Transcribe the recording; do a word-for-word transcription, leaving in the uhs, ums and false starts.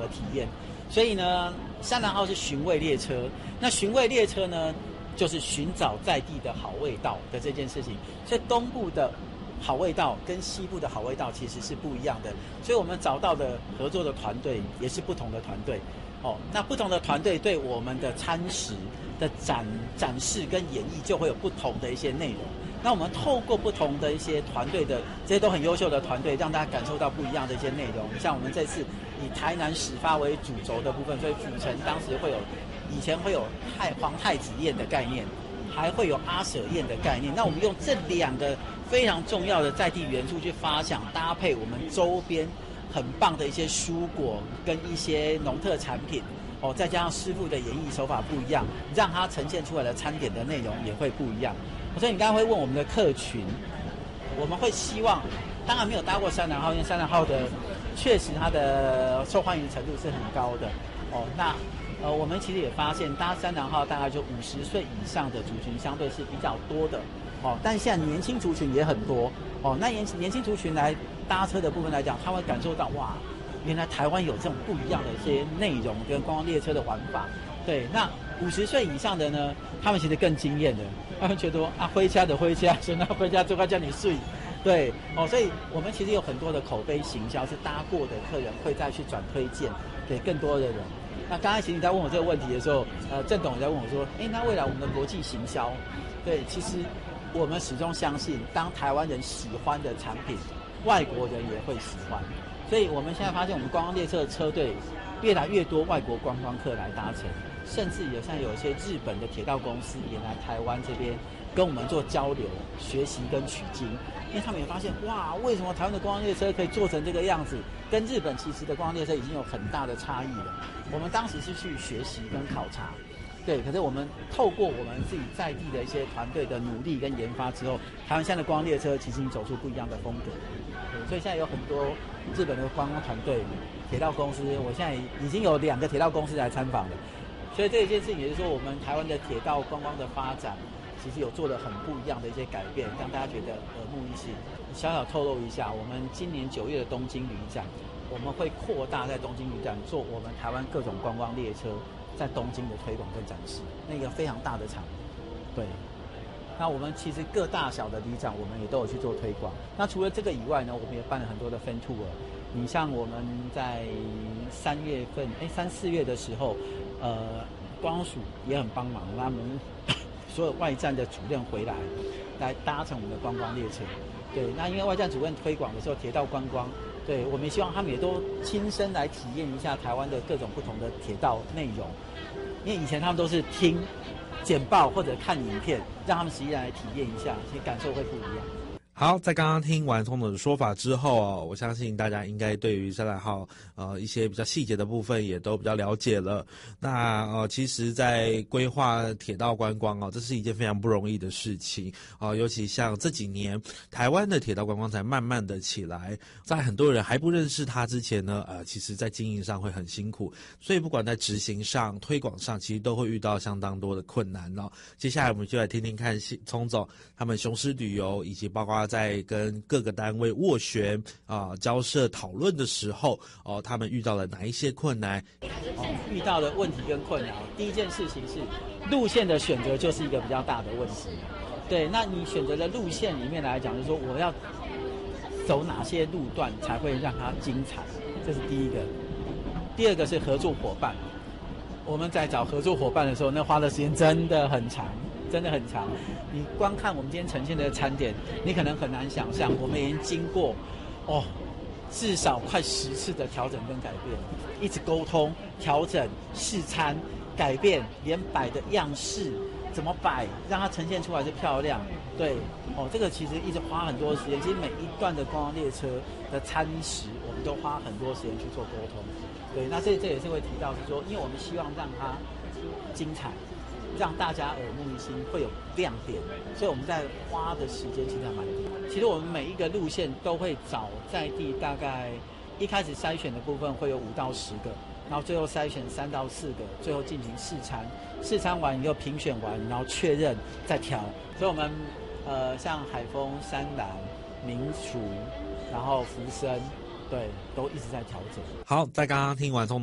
的体验。所以呢，山南号是寻味列车，那寻味列车呢，就是寻找在地的好味道的这件事情。所以东部的好味道跟西部的好味道其实是不一样的，所以我们找到的合作的团队也是不同的团队。哦，那不同的团队对我们的餐食的展展示跟演绎就会有不同的一些内容。那我们透过不同的一些团队的这些都很优秀的团队，让大家感受到不一样的一些内容。像我们这次以台南始发为主轴的部分，所以府城当时会有以前会有太皇太子宴的概念，还会有阿舍宴的概念。那我们用这两个非常重要的在地元素去发想搭配我们周边很棒的一些蔬果跟一些农特产品哦，再加上师傅的演绎手法不一样，让它呈现出来的餐点的内容也会不一样。所以你刚刚会问我们的客群，我们会希望，当然没有搭过山南号，因为山南号的确实它的受欢迎程度是很高的哦。那呃，我们其实也发现搭山南号大概就五十岁以上的族群相对是比较多的哦，但现在年轻族群也很多哦。那年年轻族群来搭车的部分来讲，他会感受到哇，原来台湾有这种不一样的一些内容跟观光列车的玩法。对，那五十岁以上的呢，他们其实更惊艳的，他们觉得啊，回家的回家，所以那回家就快叫你睡。对哦，所以我们其实有很多的口碑行销是搭过的客人会再去转推荐给更多的人。那刚才其实你在问我这个问题的时候，呃，郑董也在问我说，哎，那未来我们的国际行销，对，其实我们始终相信，当台湾人喜欢的产品，外国人也会喜欢。所以我们现在发现，我们观光列车的车队越来越多外国观光客来搭乘，甚至有像有一些日本的铁道公司也来台湾这边跟我们做交流、学习跟取经，因为他们也发现，哇，为什么台湾的观光列车可以做成这个样子，跟日本其实的观光列车已经有很大的差异了。我们当时是去学习跟考察，对，可是我们透过我们自己在地的一些团队的努力跟研发之后，台湾现在的观光列车其实已经走出不一样的风格。对，所以现在有很多日本的观光团队、铁道公司，我现在已经有两个铁道公司来参访了。所以这一件事情也就是说，我们台湾的铁道观光的发展，其实有做了很不一样的一些改变，让大家觉得耳目一新。小小透露一下，我们今年九月的东京旅展，我们会扩大在东京旅展做我们台湾各种观光列车在东京的推广跟展示，那个非常大的场。对，那我们其实各大小的旅展，我们也都有去做推广。那除了这个以外呢，我们也办了很多的分 tour。你像我们在三月份，哎，三四月的时候，呃，观光署也很帮忙，他们所有外站的主任回来，来搭乘我们的观光列车。对，那因为外站主任推广的时候，铁道观光，对，我们也希望他们也都亲身来体验一下台湾的各种不同的铁道内容，因为以前他们都是听简报或者看影片，让他们实际上来体验一下，其实感受会不一样。 好，在刚刚听完聪总的说法之后哦，我相信大家应该对于山南号呃一些比较细节的部分也都比较了解了。那呃，其实，在规划铁道观光哦，这是一件非常不容易的事情哦、呃，尤其像这几年台湾的铁道观光才慢慢的起来，在很多人还不认识它之前呢，呃，其实在经营上会很辛苦，所以不管在执行上、推广上，其实都会遇到相当多的困难哦。接下来我们就来听听看聪总他们雄狮旅游以及包括在跟各个单位斡旋啊、呃、交涉讨论的时候，哦、呃，他们遇到了哪一些困难？ 哦，遇到的问题跟困扰，第一件事情是路线的选择就是一个比较大的问题。对，那你选择的路线里面来讲，就是说我要走哪些路段才会让它精彩，这是第一个。第二个是合作伙伴，我们在找合作伙伴的时候，那花的时间真的很长。真的很长，你光看我们今天呈现的餐点，你可能很难想象，我们已经经过哦至少快十次的调整跟改变，一直沟通、调整、试餐、改变，连摆的样式怎么摆，让它呈现出来是漂亮。对，哦，这个其实一直花很多时间。其实每一段的观光列车的餐食，我们都花很多时间去做沟通。对，那这这也是会提到是说，因为我们希望让它精彩。让大家耳目一新，会有亮点，所以我们在花的时间其实还蛮多。其实我们每一个路线都会找在地，大概一开始筛选的部分会有五到十个，然后最后筛选三到四个，最后进行试餐。试餐完以后评选完，然后确认再调。所以我们呃像海丰、山兰、民俗，然后福生，对，都一直在调整。 好，在刚刚听完聪